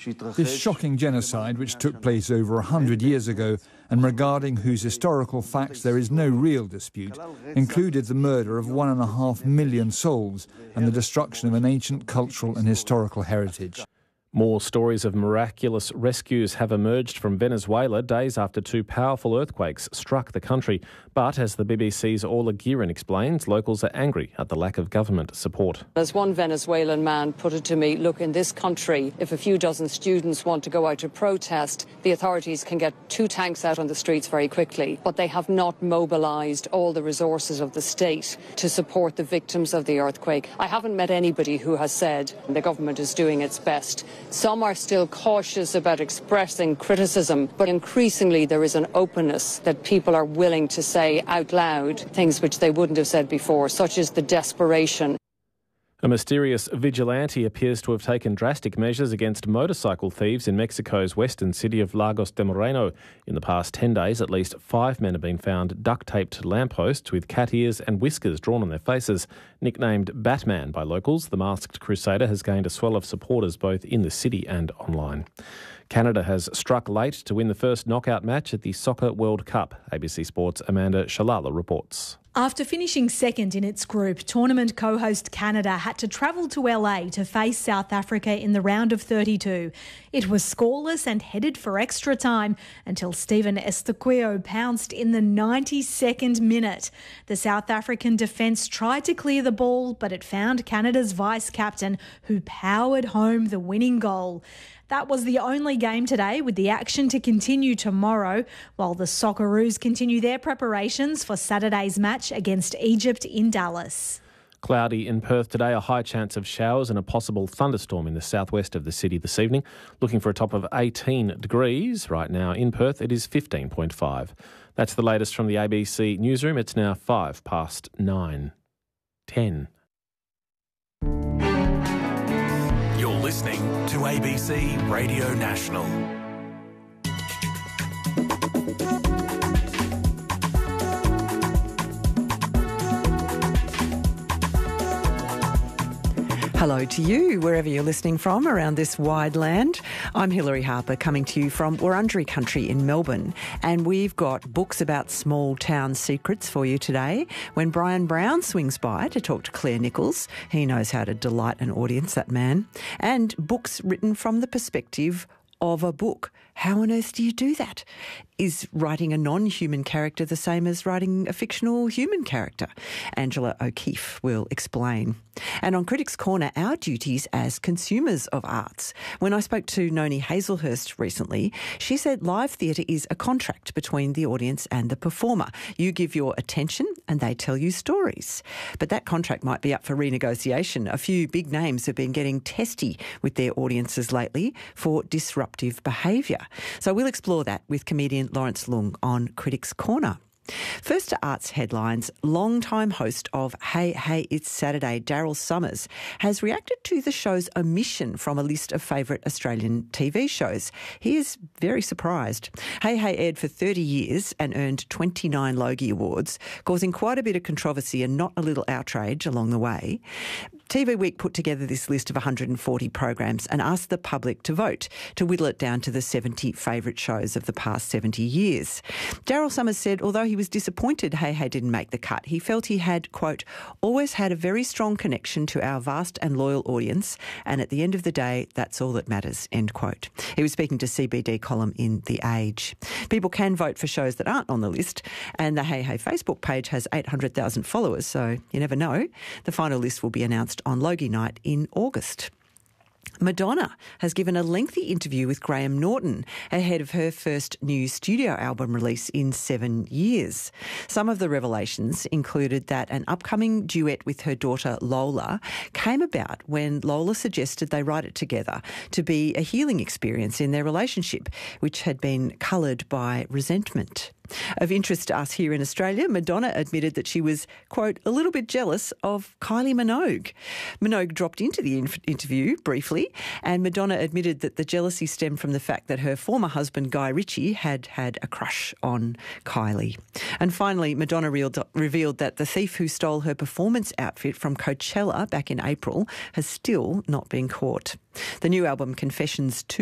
This shocking genocide, which took place over 100 years ago and regarding whose historical facts there is no real dispute, included the murder of 1.5 million souls and the destruction of an ancient cultural and historical heritage. More stories of miraculous rescues have emerged from Venezuela days after two powerful earthquakes struck the country. But as the BBC's Orla Guerin explains, locals are angry at the lack of government support. As one Venezuelan man put it to me, look, in this country, if a few dozen students want to go out to protest, the authorities can get 2 tanks out on the streets very quickly. But they have not mobilised all the resources of the state to support the victims of the earthquake. I haven't met anybody who has said the government is doing its best. Some are still cautious about expressing criticism, but increasingly there is an openness that people are willing to say out loud things which they wouldn't have said before, such as the desperation. A mysterious vigilante appears to have taken drastic measures against motorcycle thieves in Mexico's western city of Lagos de Moreno. In the past 10 days, at least 5 men have been found duct-taped to lampposts with cat ears and whiskers drawn on their faces. Nicknamed Batman by locals, the masked crusader has gained a swell of supporters both in the city and online. Canada has struck late to win the first knockout match at the Soccer World Cup. ABC Sports' Amanda Shalala reports. After finishing second in its group, tournament co-host Canada had to travel to LA to face South Africa in the round of 32. It was scoreless and headed for extra time until Steven Estaquio pounced in the 92nd minute. The South African defence tried to clear the ball, but it found Canada's vice-captain, who powered home the winning goal. That was the only game today, with the action to continue tomorrow, while the Socceroos continue their preparations for Saturday's match against Egypt in Dallas. Cloudy in Perth today, a high chance of showers and a possible thunderstorm in the southwest of the city this evening. Looking for a top of 18 degrees. Right now in Perth, it is 15.5. That's the latest from the ABC newsroom. It's now 10:05. You're listening to ABC Radio National. Hello to you, wherever you're listening from around this wide land. I'm Hilary Harper, coming to you from Wurundjeri country in Melbourne, and we've got books about small town secrets for you today. When Brian Brown swings by to talk to Claire Nichols, he knows how to delight an audience, that man, and books written from the perspective of a book. How on earth do you do that? Is writing a non-human character the same as writing a fictional human character? Angela O'Keefe will explain. And on Critics' Corner, our duties as consumers of arts. When I spoke to Noni Hazelhurst recently, she said live theatre is a contract between the audience and the performer. You give your attention and they tell you stories. But that contract might be up for renegotiation. A few big names have been getting testy with their audiences lately for disruptive behaviour. So we'll explore that with comedian Lawrence Leung on Critics' Corner. First to arts headlines, long-time host of Hey, Hey, It's Saturday, Daryl Summers, has reacted to the show's omission from a list of favourite Australian TV shows. He is very surprised. Hey, Hey aired for 30 years and earned 29 Logie Awards, causing quite a bit of controversy and not a little outrage along the way. TV Week put together this list of 140 programs and asked the public to vote to whittle it down to the 70 favourite shows of the past 70 years. Daryl Summers said although he was disappointed Hey Hey didn't make the cut, he felt he had, quote, always had a very strong connection to our vast and loyal audience, and at the end of the day, that's all that matters, end quote. He was speaking to CBD column in The Age. People can vote for shows that aren't on the list, and the Hey Hey Facebook page has 800,000 followers, so you never know. The final list will be announced on Logie Night in August. Madonna has given a lengthy interview with Graham Norton ahead of her first new studio album release in 7 years. Some of the revelations included that an upcoming duet with her daughter Lola came about when Lola suggested they write it together to be a healing experience in their relationship, which had been coloured by resentment. Of interest to us here in Australia, Madonna admitted that she was, quote, a little bit jealous of Kylie Minogue. Minogue dropped into the interview briefly, and Madonna admitted that the jealousy stemmed from the fact that her former husband, Guy Ritchie, had had a crush on Kylie. And finally, Madonna revealed that the thief who stole her performance outfit from Coachella back in April has still not been caught. The new album, Confessions 2,